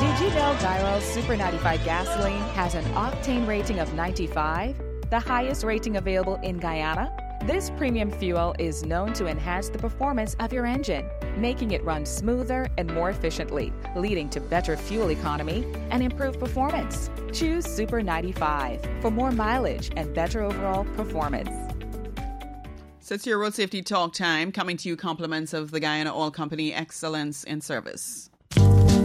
Did you know Gyro's Super 95 gasoline has an octane rating of 95, the highest rating available in Guyana? This premium fuel is known to enhance the performance of your engine, making it run smoother and more efficiently, leading to better fuel economy and improved performance. Choose Super 95 for more mileage and better overall performance. So it's your road safety talk time, coming to you compliments of the Guyana Oil Company Excellence in Service.